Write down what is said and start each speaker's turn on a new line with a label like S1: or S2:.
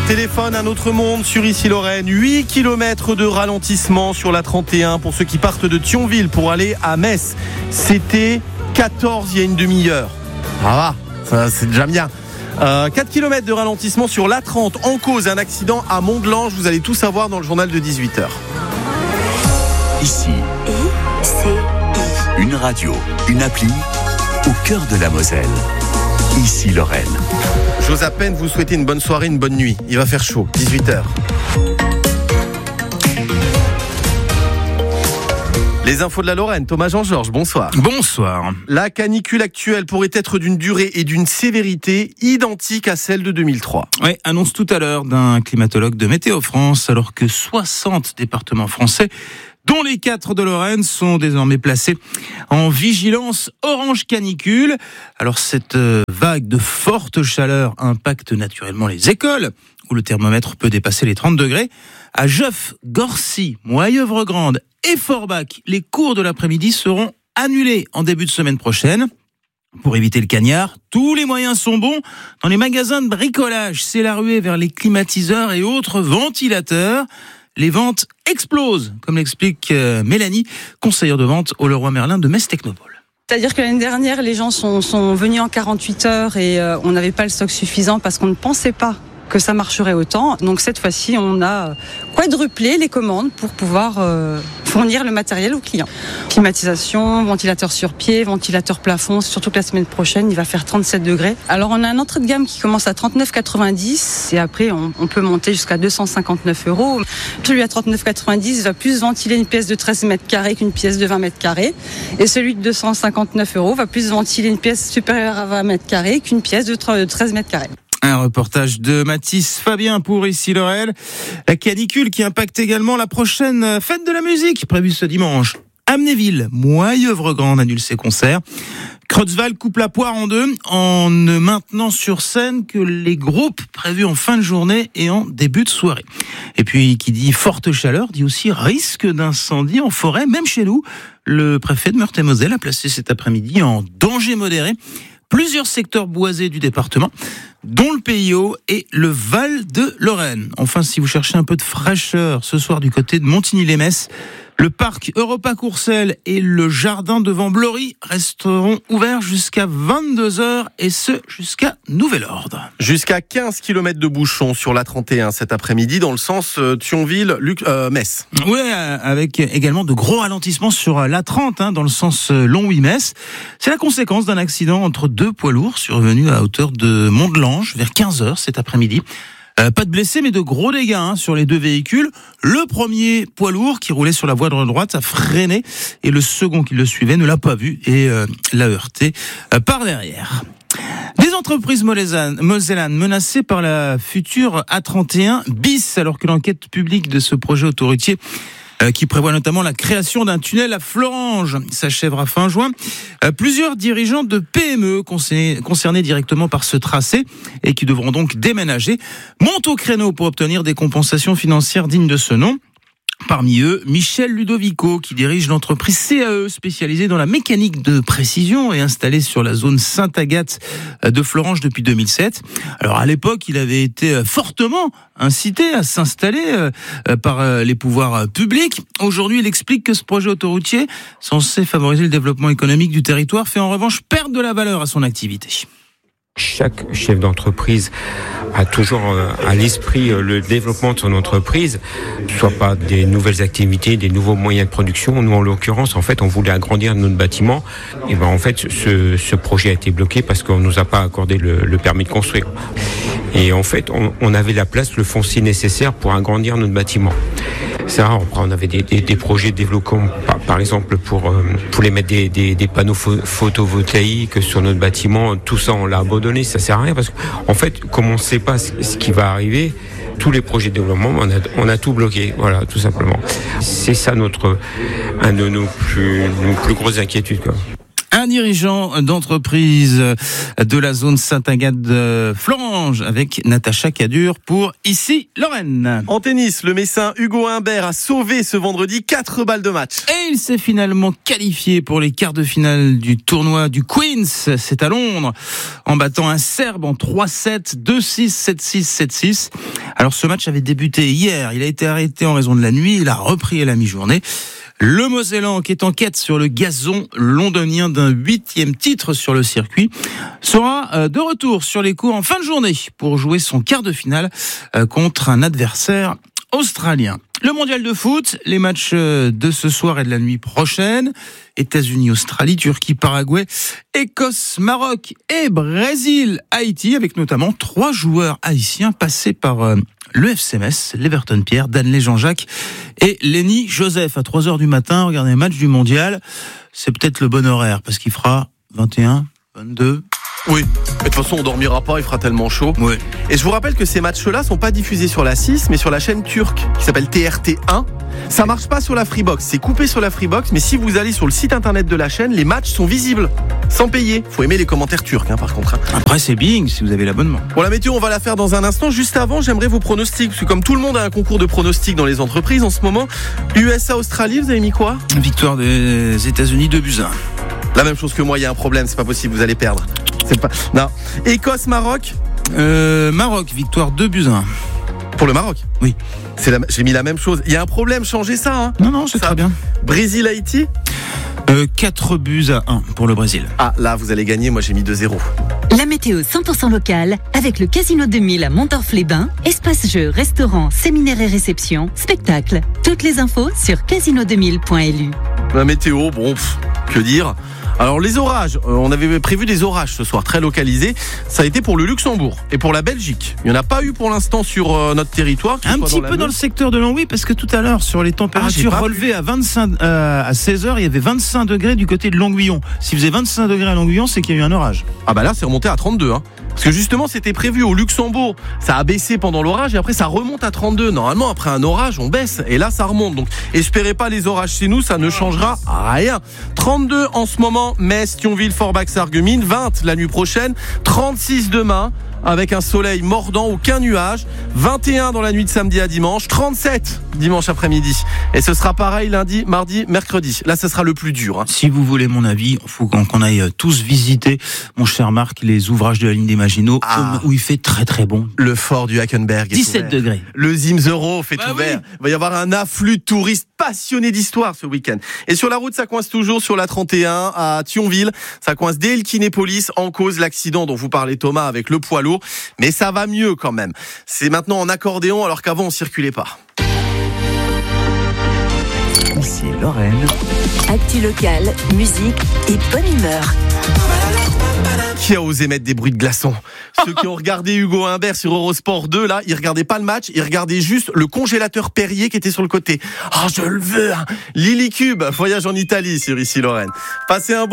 S1: téléphone un autre monde sur Issy-Lorraine. 8 km de ralentissement sur la 31 pour ceux qui partent de Thionville pour aller à Metz. C'était 14 il y a une demi-heure. Ah, ça c'est déjà bien. 4 km de ralentissement sur l'A30 en cause un accident à Mont-de-Lange. Vous allez tout savoir dans le journal de 18h.
S2: Ici, une radio, une appli au cœur de la Moselle. Issy-Lorraine.
S1: J'ose à peine vous souhaiter une bonne soirée, une bonne nuit. Il va faire chaud, 18h. Les infos de la Lorraine, Thomas Jean-Georges, bonsoir.
S3: Bonsoir.
S1: La canicule actuelle pourrait être d'une durée et d'une sévérité identiques à celle de 2003.
S3: Oui, annonce tout à l'heure d'un climatologue de Météo France, alors que 60 départements français, dont les 4 de Lorraine, sont désormais placés en vigilance orange canicule. Alors cette vague de forte chaleur impacte naturellement les écoles, où le thermomètre peut dépasser les 30 degrés. À Jeuf, Gorcy, Moyeuvre-Grande et Forbach, les cours de l'après-midi seront annulés en début de semaine prochaine. Pour éviter le cagnard, tous les moyens sont bons. Dans les magasins de bricolage, c'est la ruée vers les climatiseurs et autres ventilateurs. Les ventes explosent, comme l'explique Mélanie, conseillère de vente au Leroy Merlin de Metz Technopole.
S4: C'est-à-dire que l'année dernière, les gens sont venus en 48 heures et on n'avait pas le stock suffisant parce qu'on ne pensait pas que ça marcherait autant. Donc cette fois-ci, on a quadruplé les commandes pour pouvoir fournir le matériel aux clients. Climatisation, ventilateur sur pied, ventilateur plafond, surtout que la semaine prochaine, il va faire 37 degrés. Alors on a un entrée de gamme qui commence à 39,90 et après on peut monter jusqu'à 259 €. Celui à 39,90 va plus ventiler une pièce de 13 mètres carrés qu'une pièce de 20 mètres carrés. Et celui de 259 € va plus ventiler une pièce supérieure à 20 mètres carrés qu'une pièce de 13 mètres carrés.
S3: Un reportage de Mathis Fabien pour Issy-Lorraine. La canicule qui impacte également la prochaine fête de la musique prévue ce dimanche. Amnéville, Moyeuvre-Grande annule ses concerts. Creutzwald coupe la poire en deux en ne maintenant sur scène que les groupes prévus en fin de journée et en début de soirée. Et puis qui dit forte chaleur dit aussi risque d'incendie en forêt, même chez nous. Le préfet de Meurthe-et-Moselle a placé cet après-midi en danger modéré plusieurs secteurs boisés du département, dont le PIO et le Val de Lorraine. Enfin, si vous cherchez un peu de fraîcheur ce soir du côté de Montigny-les-Metz, le parc Europa Courcelles et le jardin devant Blory resteront ouverts jusqu'à 22h et ce jusqu'à nouvel ordre.
S1: Jusqu'à 15 km de bouchons sur la 31 cet après-midi dans le sens Thionville-Metz.
S3: Oui, avec également de gros ralentissements sur la 30 dans le sens Longwy-Metz. C'est la conséquence d'un accident entre deux poids lourds survenu à hauteur de Mont-de-Lange vers 15h cet après-midi. Pas de blessés, mais de gros dégâts sur les deux véhicules. Le premier poids lourd qui roulait sur la voie de droite a freiné et le second qui le suivait ne l'a pas vu et l'a heurté par derrière. Des entreprises mosellanes menacées par la future A31 bis, alors que l'enquête publique de ce projet autoroutier qui prévoit notamment la création d'un tunnel à Florange s'achèvera fin juin. Plusieurs dirigeants de PME concernés directement par ce tracé et qui devront donc déménager montent au créneau pour obtenir des compensations financières dignes de ce nom. Parmi eux, Michel Ludovico, qui dirige l'entreprise CAE, spécialisée dans la mécanique de précision et installée sur la zone Sainte-Agathe de Florange depuis 2007. Alors à l'époque, il avait été fortement incité à s'installer par les pouvoirs publics. Aujourd'hui, il explique que ce projet autoroutier, censé favoriser le développement économique du territoire, fait en revanche perdre de la valeur à son activité.
S5: Chaque chef d'entreprise a toujours à l'esprit le développement de son entreprise, soit pas des nouvelles activités, des nouveaux moyens de production. Nous, en l'occurrence, en fait, on voulait agrandir notre bâtiment. Et en fait, ce projet a été bloqué parce qu'on nous a pas accordé le permis de construire. Et en fait, on avait la place, le foncier nécessaire pour agrandir notre bâtiment. Ça, on avait des projets de développement, par exemple, pour les mettre des panneaux photovoltaïques sur notre bâtiment. Tout ça, on l'a abandonné, ça sert à rien parce qu'en fait, comme on ne sait pas ce qui va arriver, tous les projets de développement, on a tout bloqué, voilà, tout simplement. C'est ça un de nos plus grosses inquiétudes, quoi.
S3: Un dirigeant d'entreprise de la zone Sainte-Agathe de Florange avec Natacha Cadur pour Issy-Lorraine.
S1: En tennis, le Messin Hugo Humbert a sauvé ce vendredi 4 balles de match.
S3: Et il s'est finalement qualifié pour les quarts de finale du tournoi du Queens. C'est à Londres, en battant un Serbe en 3-7, 2-6, 7-6, 7-6. Alors ce match avait débuté hier, il a été arrêté en raison de la nuit, il a repris à la mi-journée. Le Mosellan, qui est en quête sur le gazon londonien d'un 8e titre sur le circuit, sera de retour sur les cours en fin de journée pour jouer son quart de finale contre un adversaire australien. Le mondial de foot, les matchs de ce soir et de la nuit prochaine, États-Unis, Australie, Turquie, Paraguay, Écosse, Maroc et Brésil, Haïti, avec notamment 3 joueurs haïtiens passés par le FC Metz, l'Everton Pierre, Danley Jean-Jacques et Lenny Joseph. À 3h du matin, regardez le match du mondial, c'est peut-être le bon horaire, parce qu'il fera 21, 22...
S1: Oui, mais de toute façon on dormira pas, il fera tellement chaud.
S3: Oui.
S1: Et je vous rappelle que ces matchs-là sont pas diffusés sur la 6, mais sur la chaîne turque qui s'appelle TRT1. Ça marche pas sur la Freebox, c'est coupé sur la Freebox, mais si vous allez sur le site internet de la chaîne, les matchs sont visibles, sans payer. Faut aimer les commentaires turcs, par contre.
S3: Après c'est Bing si vous avez l'abonnement.
S1: Bon, la météo, on va la faire dans un instant. Juste avant, j'aimerais vos pronostics, parce que comme tout le monde a un concours de pronostics dans les entreprises en ce moment, USA-Australie, vous avez mis quoi ?
S3: Victoire des États-Unis 2-1.
S1: La même chose que moi, il y a un problème, c'est pas possible, vous allez perdre. C'est pas... Non. Écosse-Maroc.
S3: Maroc, victoire 2-1.
S1: Pour le Maroc ?
S3: Oui.
S1: J'ai mis la même chose. Il y a un problème, changez ça.
S3: Non, c'est très bien.
S1: Brésil-Haïti ?
S3: 4-1 pour le Brésil.
S1: Ah, là, vous allez gagner, moi j'ai mis 2-0.
S6: La météo 100% locale avec le Casino 2000 à Montorf-les-Bains. Espace jeux, restaurants, séminaires et réceptions, spectacles. Toutes les infos sur casino2000.lu.
S1: La météo, que dire ? Alors les orages, on avait prévu des orages ce soir, très localisés. Ça a été pour le Luxembourg et pour la Belgique. Il n'y en a pas eu pour l'instant sur notre territoire.
S3: Un petit peu dans le secteur de Longwy, parce que tout à l'heure, sur les températures relevées à 16h, il y avait 25 degrés du côté de Longuillon. S'il faisait 25 degrés à Longuillon, c'est qu'il y a eu un orage.
S1: Ah bah là, c'est remonté à 32. Parce que justement, c'était prévu au Luxembourg. Ça a baissé pendant l'orage et après, ça remonte à 32. Normalement, après un orage, on baisse. Et là, ça remonte. Donc, espérez pas les orages chez nous, ça ne changera rien. 32 en ce moment, Metz, Thionville, Forbach, Sarreguemines. 20 la nuit prochaine. 36 demain, avec un soleil mordant, aucun nuage. 21 dans la nuit de samedi à dimanche. 37 dimanche après-midi. Et ce sera pareil lundi, mardi, mercredi. Là, ce sera le plus dur.
S3: Si vous voulez mon avis, il faut qu'on aille tous visiter, mon cher Marc, les ouvrages de la ligne des Maginot, où il fait très très bon.
S1: Le fort du Hackenberg.
S3: 17 degrés.
S1: Le Zimzero est ouvert. Oui. Il va y avoir un afflux de touristes passionnés d'histoire ce week-end. Et sur la route, ça coince toujours sur la 31 à Thionville. Ça coince dès le Kinépolis, en cause l'accident dont vous parlez Thomas avec le poids lourd. Mais ça va mieux quand même. C'est maintenant en accordéon alors qu'avant on circulait pas.
S2: Ici Lorraine.
S6: Actu locale, musique et bonne humeur.
S1: Qui a osé mettre des bruits de glaçons ? Ceux qui ont regardé Hugo Humbert sur Eurosport 2, là, ils regardaient pas le match, ils regardaient juste le congélateur Perrier qui était sur le côté. Ah, je le veux, Lily Cube, voyage en Italie sur Ici Lorraine. Passez un bon